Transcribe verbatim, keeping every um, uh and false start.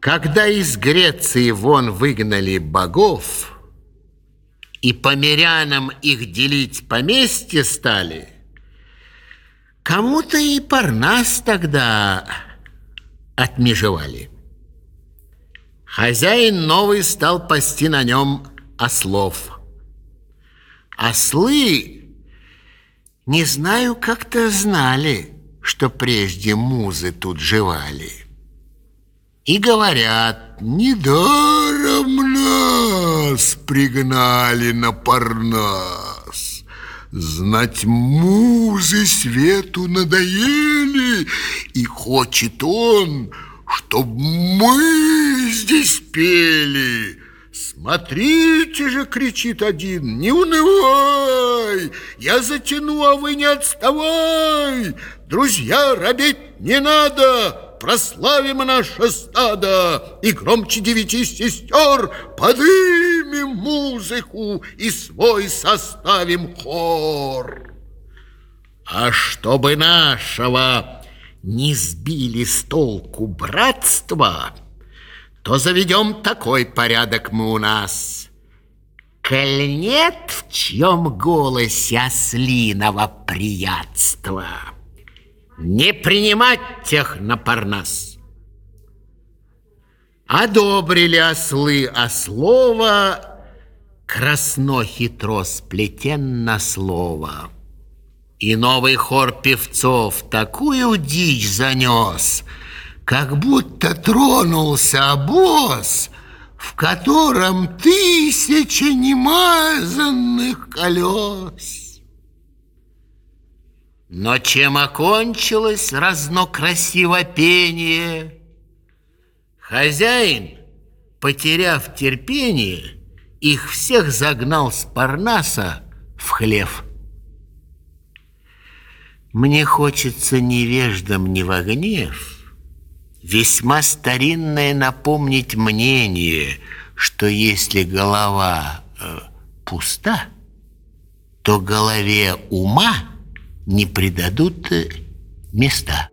Когда из Греции вон выгнали богов и по мирянам их делить поместье стали, кому-то и Парнас тогда отмежевали. Хозяин новый стал пасти на нем ослов. Ослы, не знаю, как-то знали, что прежде музы тут живали. И говорят, недаром нас пригнали на Парнас. Знать, музы свету надоели, и хочет он, чтоб мы здесь пели. Смотрите же, кричит один, не унывай, я затяну, а вы не отставай. Друзья, робеть не надо, прославим наше стадо, и громче девяти сестер подымем музыку и свой составим хор. А чтобы нашего не сбили с толку братства, то заведем такой порядок мы у нас. Коль нет в чьем голосе ослиного приятства, не принимать тех на Парнас. Одобрили ослы ослова, красно хитро сплетен на слово. И новый хор певцов такую дичь занес, как будто тронулся обоз, в котором тысяча немазанных колес. Но чем окончилось разно красиво пение? Хозяин, потеряв терпение, их всех загнал с Парнаса в хлев. Мне хочется невеждам не во гнев весьма старинное напомнить мнение, что если голова э, пуста, то голове ума не придадут места.